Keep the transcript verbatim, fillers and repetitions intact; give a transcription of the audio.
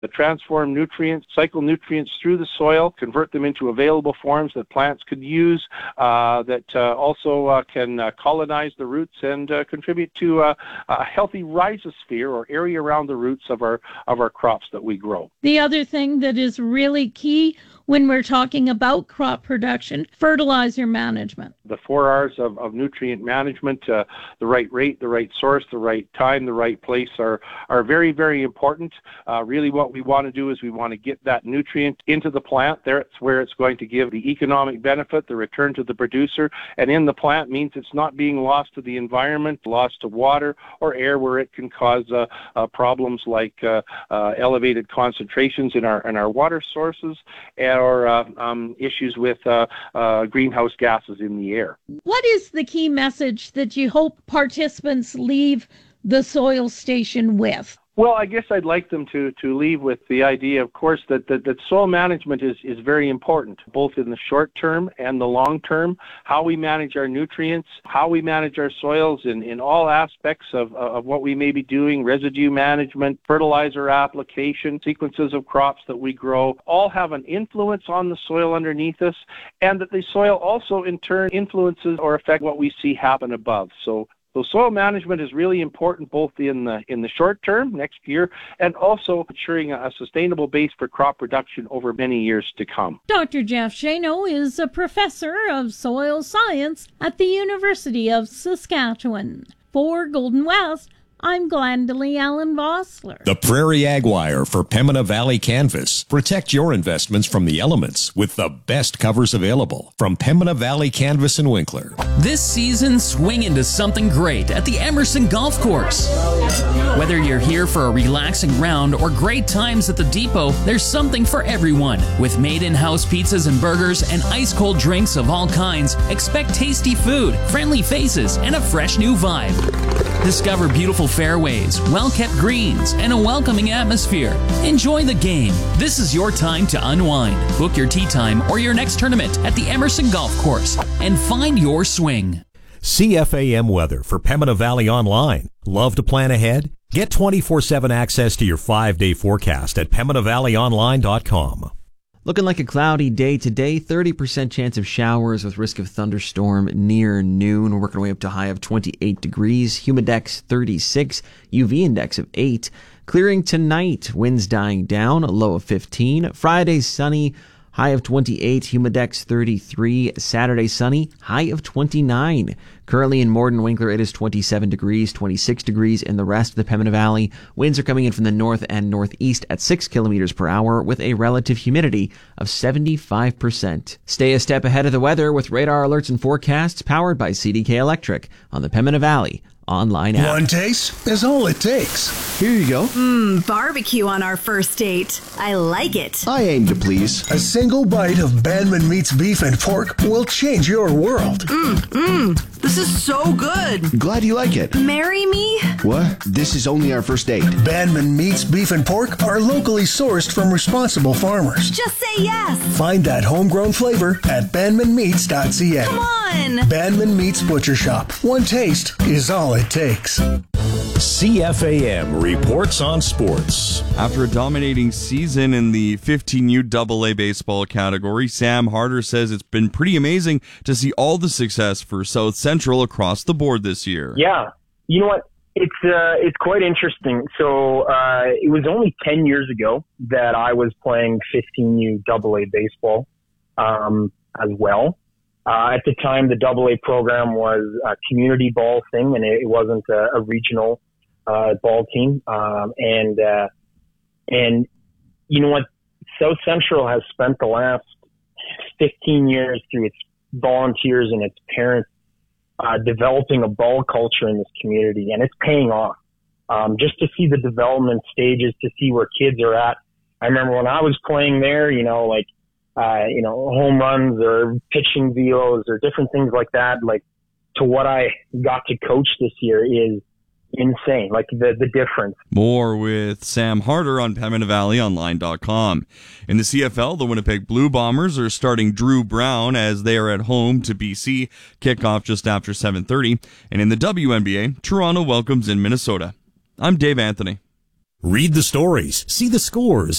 The transformed nutrients cycle nutrients through the soil, convert them into available forms that plants could use, uh, that uh, also uh, can uh, colonize the roots and uh, contribute to uh, a healthy rhizosphere or area around the roots of our of our crops that we grow. The other thing that is really key when we're talking about crop production, fertilizer management. The four R's of, of nutrient management, uh, the right rate, the right source, the right time, the right place are, are very, very important. Uh, really what we want to do is we want to get that nutrient into the plant. That's where it's going to give the economic benefit, the return to the producer. And in the plant means it's not being lost to the environment, lost to water or air where it can cause uh, uh, problems like uh, uh, elevated concentrations in our, in our water sources and or uh, um, issues with uh, uh, greenhouse gases in the air. What is the key message that you hope participants leave the soil station with? Well, I guess I'd like them to, to leave with the idea, of course, that, that, that soil management is, is very important, both in the short term and the long term. How we manage our nutrients, how we manage our soils in, in all aspects of, of what we may be doing, residue management, fertilizer application, sequences of crops that we grow, all have an influence on the soil underneath us, and that the soil also in turn influences or affect what we see happen above. So So soil management is really important both in the in the short term, next year, and also ensuring a sustainable base for crop production over many years to come. Doctor Jeff Shano is a professor of soil science at the University of Saskatchewan. For Golden West, I'm Glendalee Allen Vossler. The Prairie Ag Wire for Pembina Valley Canvas. Protect your investments from the elements with the best covers available from Pembina Valley Canvas and Winkler. This season, swing into something great at the Emerson Golf Course. Whether you're here for a relaxing round or great times at the depot, there's something for everyone. With made-in-house pizzas and burgers and ice-cold drinks of all kinds, expect tasty food, friendly faces, and a fresh new vibe. Discover beautiful fairways, well-kept greens, and a welcoming atmosphere. Enjoy the game. This is your time to unwind. Book your tee time or your next tournament at the Emerson Golf Course and find your swing. C F A M weather for Pembina Valley Online. Love to plan ahead? Get twenty-four seven access to your five-day forecast at pembina valley online dot com. Looking like a cloudy day today, thirty percent chance of showers with risk of thunderstorm near noon. We're working our way up to a high of twenty-eight degrees, humidex thirty-six, U V index of eight. Clearing tonight, winds dying down, a low of fifteen. Friday sunny, high of twenty-eight, humidex thirty-three. Saturday sunny, high of twenty-nine. Currently in Morden Winkler, it is twenty-seven degrees, twenty-six degrees in the rest of the Pembina Valley. Winds are coming in from the north and northeast at six kilometers per hour with a relative humidity of seventy-five percent. Stay a step ahead of the weather with radar alerts and forecasts powered by C D K Electric on the Pembina Valley online app. One taste is all it takes. Here you go. Mmm, barbecue on our first date. I like it. I aim to please. A single bite of Bandman Meats beef and pork will change your world. Mmm, mmm. This is so good. Glad you like it. Marry me? What? This is only our first date. Bandman Meats beef and pork are locally sourced from responsible farmers. Just say yes. Find that homegrown flavor at bandman meats dot c a. Come on. Bandman Meats Butcher Shop. One taste is all it takes. C F A M reports on sports. After a dominating season in the fifteen U double A baseball category, Sam Harder says it's been pretty amazing to see all the success for South Central across the board this year. Yeah. You know what? It's uh, it's quite interesting. So uh, it was only ten years ago that I was playing fifteen U double A baseball um, as well. Uh, at the time, the double A program was a community ball thing, and it, it wasn't a, a regional uh, ball team. Um, and uh, and you know what? South Central has spent the last fifteen years through its volunteers and its parents uh, developing a ball culture in this community, and it's paying off. Um, just to see the development stages, to see where kids are at. I remember when I was playing there, you know, like. Uh, you know, home runs or pitching velos or different things like that, like to what I got to coach this year is insane. Like the, the difference. More with Sam Harder on pembina valley online dot com. In the C F L, the Winnipeg Blue Bombers are starting Drew Brown as they are at home to B C. Kickoff just after seven thirty. And in the W N B A, Toronto welcomes in Minnesota. I'm Dave Anthony. Read the stories, see the scores,